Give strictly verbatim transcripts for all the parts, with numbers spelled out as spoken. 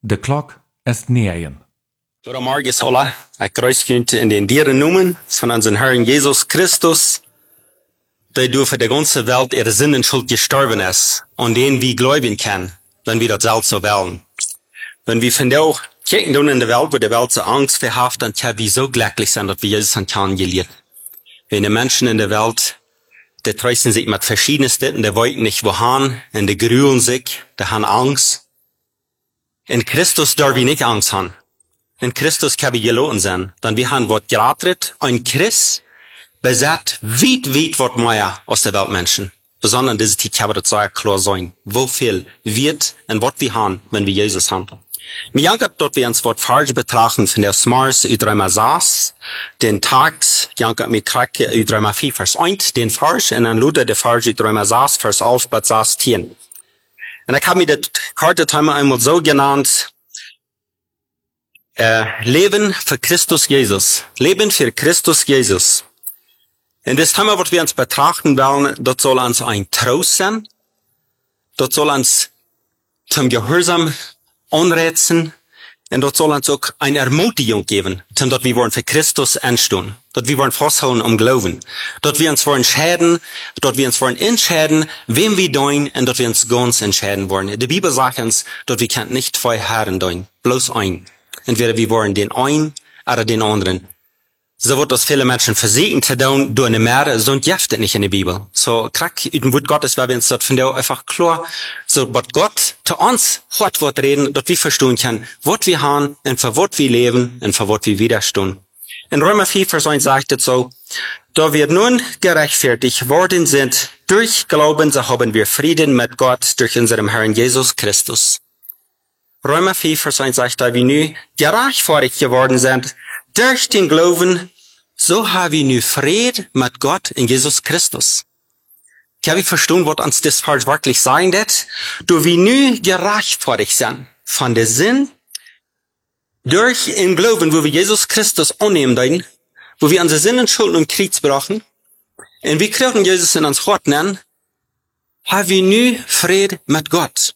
De klok ist negen. Goedemorgen alle. Ik kruis jullie in den Dieren noemen von unseren Herrn Jesus Christus, der durch für die ganze Welt ihre Sinnenschuld gestorben ist und den wir gläubigen können, wenn wir das selbst so wollen. Wenn wir von der Kirchen in der Welt, wo die Welt so Angst verhaft, dann können wir so glücklich sein, dass wir Jesus an kennengelernt. Wenn die Menschen in der Welt, die trösten sich mit verschiedensten, die wollten nicht wohin, und die grühlen sich, die haben Angst. In Christus dürfen wir nicht Angst haben. In Christus können wir geloten sein. Denn wir haben was geratet, ein Christ besagt weit, weit was mehr aus der Weltmenschen. Besonders diese Zeit kann das sehr klar sein. Wo viel wird und was wir haben, wenn wir Jesus haben. Mir jankt dort wir uns was falsch betrachten von der Smars u dreimal saß, den Tags, jankt mir krake u dreimal vier Vers eins, den falsch, und dann Luther der falsch u dreimal saß, Vers elf, bis saß zehn. Und ich habe mir das Karte einmal so genannt, äh, Leben für Christus Jesus. Leben für Christus Jesus. Und das Thema, was wir uns betrachten wollen, das soll uns ein Trost sein. Das soll uns zum Gehorsam anreizen. Und das soll uns auch eine Ermutigung geben, zum dass wir wollen für Christus anstehen. Dass wir wollen festhalten am Glauben. Dass wir uns wollen entscheiden, dass wir uns wollen entscheiden, wem wir dienen, und dass wir uns ganz entscheiden wollen. Die Bibel sagt uns, dass wir können nicht zwei Herren dienen, bloß ein. Entweder wir wollen den einen oder den anderen. So wird das viele Menschen versuchen zu tun, durch eine Mehr, so gibt es nicht in der Bibel. So, krack, in dem Wort Gottes, weil wir uns das von der einfach klar, so, was Gott zu uns hat, wird reden, dass wir verstehen können, was wir haben, und für was wir leben, und für was wir widerstehen. In Römer vier, Vers eins sagt es so, da wir nun gerechtfertigt worden sind, durch Glauben, so haben wir Frieden mit Gott durch unseren Herrn Jesus Christus. Römer vier, Vers eins sagt, da wir nun gerechtfertigt geworden sind, durch den Glauben, so haben wir nun Frieden mit Gott in Jesus Christus. Kann ich verstehen, was uns das falsch wirklich sagen wird? Da wir nun gerechtfertigt sind von der Sinn, durch den Glauben, wo wir Jesus Christus annehmen, wo wir unsere Sinnenschuld und Krieg brauchen, und wir kriegen Jesus in uns Hort nennen, haben wir nun Frieden mit Gott.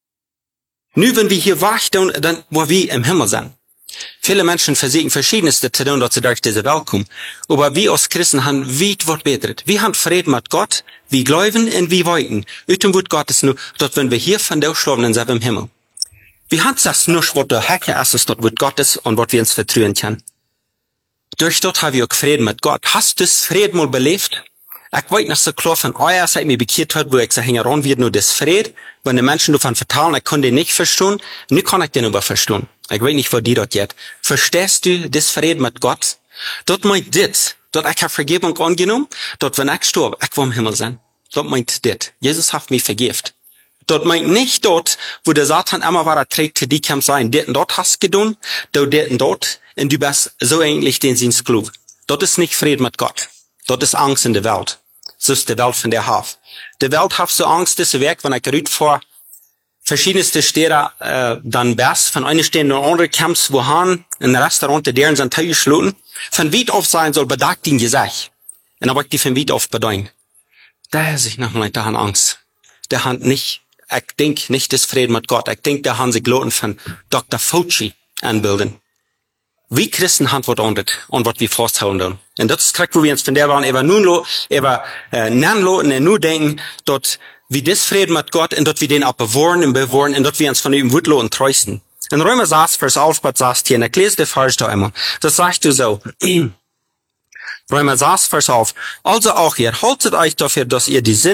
Nur wenn wir hier warten, dann, wo wir im Himmel sind. Viele Menschen versuchen verschiedenste zu tun, dass sie durch diese Welt kommen. Aber wir als Christen haben weit was Besseres. Wir haben Frieden mit Gott, wir glauben und wir wollen. Und dem Wort Gottes nur, dass wenn wir hier von der schlafen, dann sind wir im Himmel. Wir haben das nur, was der Hecke ist, ist das Wort Gottes und was wir uns vertrauen können. Durch dort haben wir auch Frieden mit Gott. Hast du das Frieden mal belebt? Ich weiß nicht so klar von eurer Seite, mich bekehrt hat, wo ich sage, heran wird nur das Fried. Wenn die Menschen davon vertrauen, ich kann den nicht verstehen, nun kann ich den aber verstehen. Ich weiß nicht, wo die dort geht. Verstehst du das Fried mit Gott? Dort meint das, dort ich habe Vergebung angenommen, dort wenn ich sterbe, ich will im Himmel sein. Dort meint das. Jesus hat mich vergift. Dort meint nicht dort, wo der Satan immer war, er trägt, die kann sein, dort und dort hast du getan, dort und dort, und du bist so ähnlich den Sinnsklub. Dort ist nicht Fried mit Gott. Dort ist Angst in der Welt. So ist die Welt von der Haft. Die Welt hat so Angst, dass sie weg, wenn ich rüt vor verschiedenste Städte, äh, dann best, von einer Stelle in der andere Camps, wo han, in der Restaurant, deren sind Teil geschloten, von weit auf sein soll, bedagt ihn gesagt. Und aber ich die von weit auf bedeuten. Da hat sich noch mal, da haben Angst. Der hat nicht, ich denk nicht das Frieden mit Gott. Ich denk, da haben sie geloten von Doktor Fauci anbilden. Wir Christen haben was anderes und was wir festhalten. Und das ist korrekt, wo wir uns von der waren, über nun lo, über, äh, nennen lo, und nur denken, dort, wie das Frieden mit Gott, und dort wir den auch bewahren und bewahren, und dort wir uns von ihm Wutlo und treusten. In Römer sechs, Vers elf, was sagst hier, und ich lese dir falsch da einmal. Das sagst du so. Römer sechs, Vers elf. Also auch ihr, haltet euch dafür, dass ihr die Sinn